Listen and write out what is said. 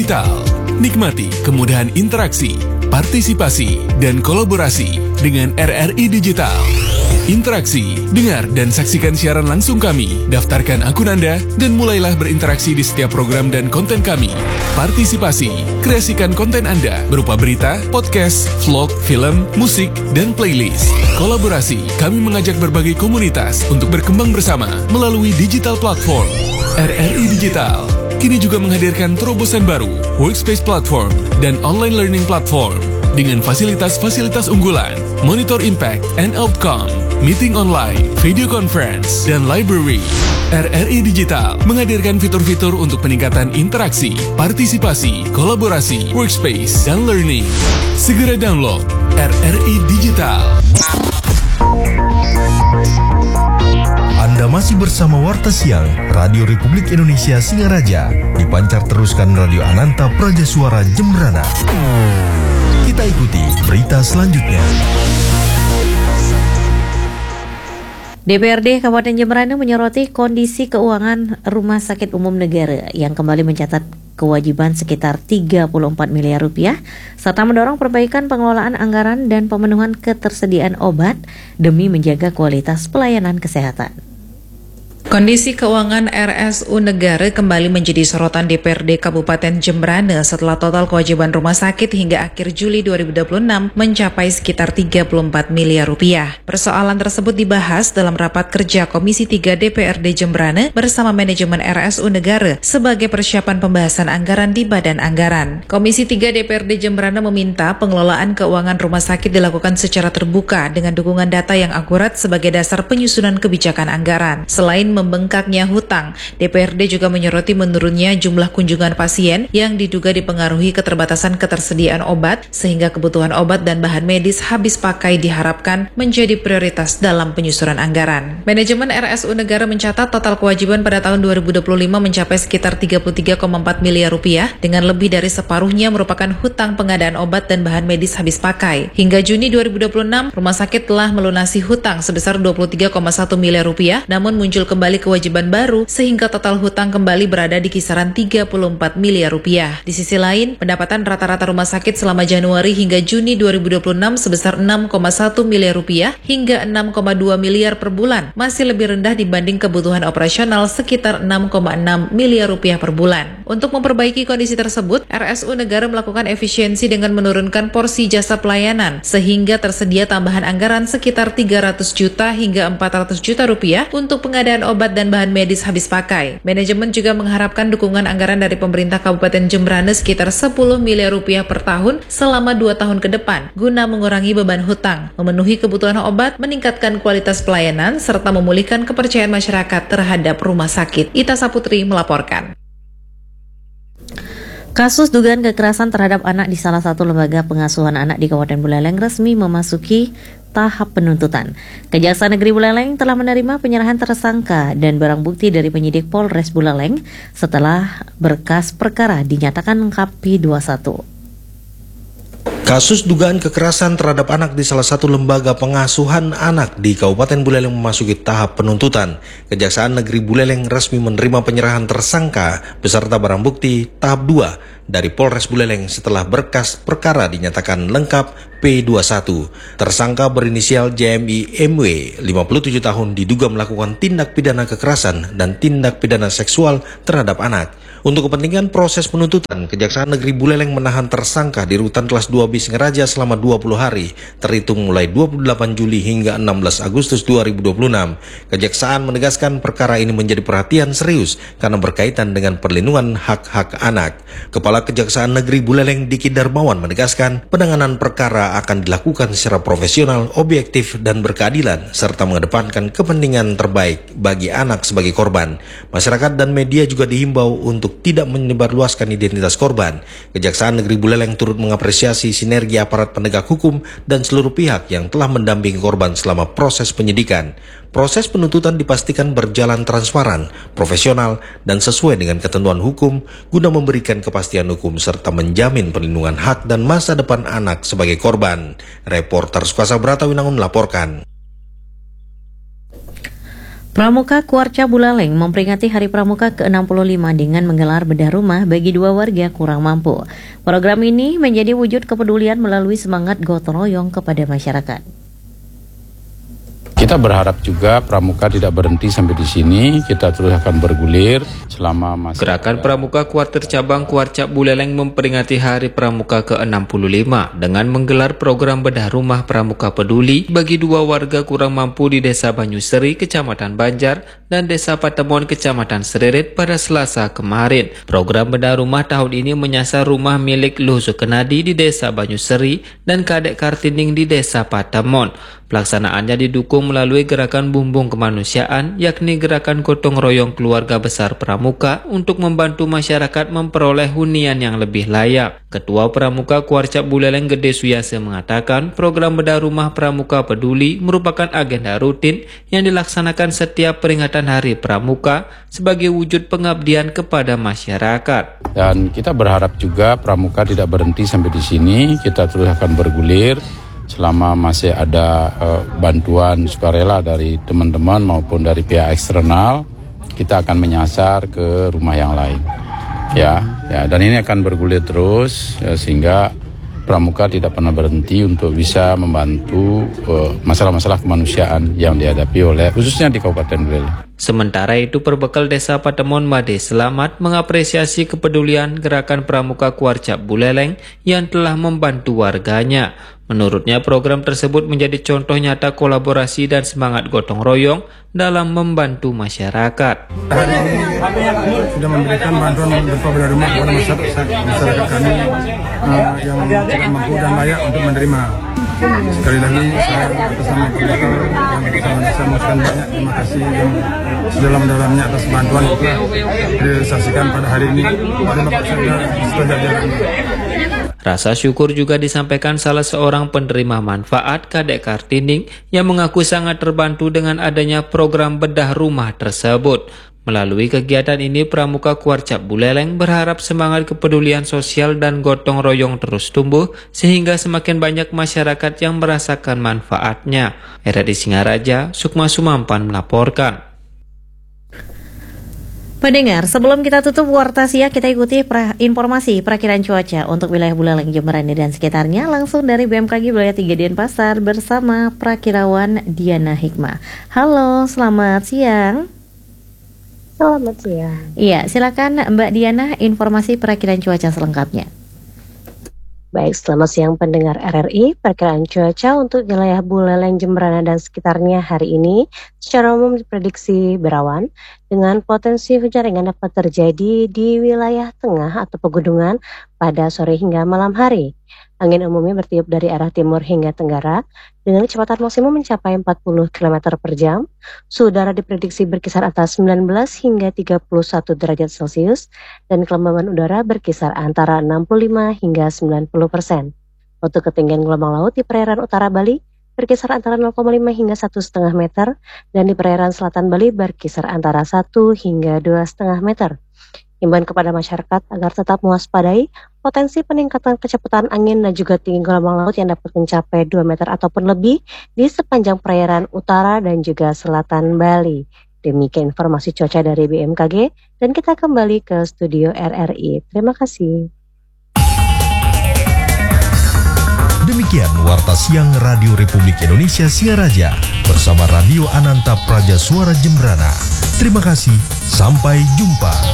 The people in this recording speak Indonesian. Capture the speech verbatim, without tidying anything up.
Digital. Nikmati kemudahan interaksi, partisipasi, dan kolaborasi dengan R R I Digital. Interaksi, dengar dan saksikan siaran langsung kami, daftarkan akun Anda, dan mulailah berinteraksi di setiap program dan konten kami. Partisipasi, kreasikan konten Anda berupa berita, podcast, vlog, film, musik, dan playlist. Kolaborasi, kami mengajak berbagai komunitas untuk berkembang bersama melalui digital platform. R R I Digital kini juga menghadirkan terobosan baru, workspace platform, dan online learning platform dengan fasilitas-fasilitas unggulan, monitor impact and outcome, meeting online, video conference, dan library. R R I Digital menghadirkan fitur-fitur untuk peningkatan interaksi, partisipasi, kolaborasi, workspace, dan learning. Segera download R R I Digital. Anda masih bersama Warta Siang Radio Republik Indonesia Singaraja, dipancar teruskan Radio Ananta Praja Suara Jembrana. Kita ikuti berita selanjutnya. D P R D Kabupaten Jembrana menyoroti kondisi keuangan Rumah Sakit Umum Negara yang kembali mencatat kewajiban sekitar tiga puluh empat miliar rupiah, serta mendorong perbaikan pengelolaan anggaran dan pemenuhan ketersediaan obat demi menjaga kualitas pelayanan kesehatan. Kondisi keuangan R S U Negara kembali menjadi sorotan D P R D Kabupaten Jembrana setelah total kewajiban rumah sakit hingga akhir Juli dua ribu dua puluh enam mencapai sekitar tiga puluh empat miliar rupiah. Persoalan tersebut dibahas dalam rapat kerja Komisi tiga D P R D Jembrana bersama manajemen R S U Negara sebagai persiapan pembahasan anggaran di Badan Anggaran. Komisi tiga D P R D Jembrana meminta pengelolaan keuangan rumah sakit dilakukan secara terbuka dengan dukungan data yang akurat sebagai dasar penyusunan kebijakan anggaran. Selain membengkaknya hutang, D P R D juga menyoroti menurunnya jumlah kunjungan pasien yang diduga dipengaruhi keterbatasan ketersediaan obat sehingga kebutuhan obat dan bahan medis habis pakai diharapkan menjadi prioritas dalam penyusunan anggaran. Manajemen R S U Negara mencatat total kewajiban pada tahun dua ribu dua puluh lima mencapai sekitar tiga puluh tiga koma empat miliar rupiah dengan lebih dari separuhnya merupakan hutang pengadaan obat dan bahan medis habis pakai. Hingga Juni dua ribu dua puluh enam, rumah sakit telah melunasi hutang sebesar dua puluh tiga koma satu miliar rupiah, namun muncul kembali kembali kewajiban baru sehingga total hutang kembali berada di kisaran tiga puluh empat miliar rupiah. Di sisi lain, pendapatan rata-rata rumah sakit selama Januari hingga Juni dua ribu dua puluh enam sebesar enam koma satu miliar rupiah hingga enam koma dua miliar per bulan, masih lebih rendah dibanding kebutuhan operasional sekitar enam koma enam miliar rupiah per bulan. Untuk memperbaiki kondisi tersebut, R S U Negara melakukan efisiensi dengan menurunkan porsi jasa pelayanan sehingga tersedia tambahan anggaran sekitar tiga ratus juta hingga empat ratus juta rupiah untuk pengadaan obat dan bahan medis habis pakai. Manajemen juga mengharapkan dukungan anggaran dari pemerintah Kabupaten Jembrana sekitar sepuluh miliar rupiah per tahun selama dua tahun ke depan guna mengurangi beban hutang, memenuhi kebutuhan obat, meningkatkan kualitas pelayanan, serta memulihkan kepercayaan masyarakat terhadap rumah sakit. Ita Saputri melaporkan. Kasus dugaan kekerasan terhadap anak di salah satu lembaga pengasuhan anak di Kabupaten Buleleng resmi memasuki tahap penuntutan. Kejaksaan Negeri Buleleng telah menerima penyerahan tersangka dan barang bukti dari penyidik Polres Buleleng setelah berkas perkara dinyatakan lengkap P dua puluh satu. Kasus dugaan kekerasan terhadap anak di salah satu lembaga pengasuhan anak di Kabupaten Buleleng memasuki tahap penuntutan. Kejaksaan Negeri Buleleng resmi menerima penyerahan tersangka beserta barang bukti tahap dua dari Polres Buleleng setelah berkas perkara dinyatakan lengkap P dua puluh satu. Tersangka berinisial J M I M W, lima puluh tujuh tahun, diduga melakukan tindak pidana kekerasan dan tindak pidana seksual terhadap anak. Untuk kepentingan proses penuntutan, Kejaksaan Negeri Buleleng menahan tersangka di Rutan Kelas dua B Singaraja selama dua puluh hari, terhitung mulai dua puluh delapan Juli hingga enam belas Agustus dua ribu dua puluh enam. Kejaksaan menegaskan perkara ini menjadi perhatian serius karena berkaitan dengan perlindungan hak-hak anak. Kepala Kejaksaan Negeri Buleleng Diki Darmawan menegaskan penanganan perkara akan dilakukan secara profesional, objektif, dan berkeadilan, serta mengedepankan kepentingan terbaik bagi anak sebagai korban. Masyarakat dan media juga dihimbau untuk tidak menyebarluaskan identitas korban. Kejaksaan Negeri Buleleng turut mengapresiasi sinergi aparat penegak hukum dan seluruh pihak yang telah mendampingi korban selama proses penyidikan. Proses penuntutan dipastikan berjalan transparan, profesional, dan sesuai dengan ketentuan hukum guna memberikan kepastian hukum serta menjamin perlindungan hak dan masa depan anak sebagai korban. Reporter Sukasa Brata Winangun melaporkan. Pramuka Kuarca Buleleng memperingati Hari Pramuka ke enam puluh lima dengan menggelar bedah rumah bagi dua warga kurang mampu. Program ini menjadi wujud kepedulian melalui semangat gotong royong kepada masyarakat. Kita berharap juga Pramuka tidak berhenti sampai di sini, kita terus akan bergulir selama masa. Gerakan Pramuka Kuartir Cabang Kuarca Buleleng memperingati Hari Pramuka ke enam puluh lima dengan menggelar program bedah rumah Pramuka Peduli bagi dua warga kurang mampu di Desa Banyuseri, Kecamatan Banjar, dan Desa Patemon, Kecamatan Seririt pada Selasa kemarin. Program bedah rumah tahun ini menyasar rumah milik Luh Sukenadi di Desa Banyuseri dan Kadek Kartinding di Desa Patemon. Pelaksanaannya didukung melalui gerakan bumbung kemanusiaan, yakni gerakan gotong royong keluarga besar Pramuka untuk membantu masyarakat memperoleh hunian yang lebih layak. Ketua Pramuka Kuarca Buleleng Gede Suyase mengatakan program bedah rumah Pramuka Peduli merupakan agenda rutin yang dilaksanakan setiap peringatan Hari Pramuka sebagai wujud pengabdian kepada masyarakat. Dan kita berharap juga Pramuka tidak berhenti sampai di sini, kita terus akan bergulir selama masih ada uh, bantuan sukarela dari teman-teman maupun dari pihak eksternal, kita akan menyasar ke rumah yang lain. Ya, ya, dan ini akan bergulir terus ya, sehingga Pramuka tidak pernah berhenti untuk bisa membantu uh, masalah-masalah kemanusiaan yang dihadapi oleh khususnya di Kabupaten Buleleng. Sementara itu, Perbekal Desa Patemon Made Selamat mengapresiasi kepedulian gerakan Pramuka Kuarca Buleleng yang telah membantu warganya. Menurutnya, program tersebut menjadi contoh nyata kolaborasi dan semangat gotong royong dalam membantu masyarakat. Hari ini sudah memberikan bantuan berupa bedah rumah kepada masyarakat, masyarakat kami uh, yang tidak mampu dan layak untuk menerima. Sekali lagi saya atas nama Perbekal yang bersama desa mengucapkan banyak terima kasih yang sedalam-dalamnya atas bantuan yang telah direalisasikan pada hari ini pada Bapak saya setelah jalan. Rasa syukur juga disampaikan salah seorang penerima manfaat, Kadek Kartinding, yang mengaku sangat terbantu dengan adanya program bedah rumah tersebut. Melalui kegiatan ini, Pramuka Kuarca Buleleng berharap semangat kepedulian sosial dan gotong royong terus tumbuh sehingga semakin banyak masyarakat yang merasakan manfaatnya. R R I Singaraja, Sukma Sumampan melaporkan. Pendengar, sebelum kita tutup Warta Siang, kita ikuti pra, informasi perakiran cuaca untuk wilayah Buleleng, Jemberana dan sekitarnya langsung dari B M K G Wilayah tiga Denpasar bersama Prakirawan Diana Hikmah. Halo, selamat siang. Selamat siang. Iya, silakan Mbak Diana informasi perakiran cuaca selengkapnya. Baik, selamat siang pendengar R R I. Perkiraan cuaca untuk wilayah Buleleng, Jemberana dan sekitarnya hari ini secara umum diprediksi berawan dengan potensi hujan ringan dapat terjadi di wilayah tengah atau pegunungan pada sore hingga malam hari. Angin umumnya bertiup dari arah timur hingga tenggara dengan kecepatan maksimum mencapai empat puluh kilometer per jam. Suhu udara diprediksi berkisar atas sembilan belas hingga tiga puluh satu derajat Celcius dan kelembaban udara berkisar antara enam puluh lima hingga sembilan puluh persen. Untuk ketinggian gelombang laut di perairan utara Bali berkisar antara nol koma lima hingga satu koma lima meter dan di perairan selatan Bali berkisar antara satu hingga dua koma lima meter. Himbauan kepada masyarakat agar tetap mewaspadai potensi peningkatan kecepatan angin dan juga tinggi gelombang laut yang dapat mencapai dua meter ataupun lebih di sepanjang perairan utara dan juga selatan Bali. Demikian informasi cuaca dari B M K G dan kita kembali ke studio R R I. Terima kasih. Demikian Warta Siang Radio Republik Indonesia Singaraja bersama Radio Ananta Praja Suara Jemberana. Terima kasih, sampai jumpa.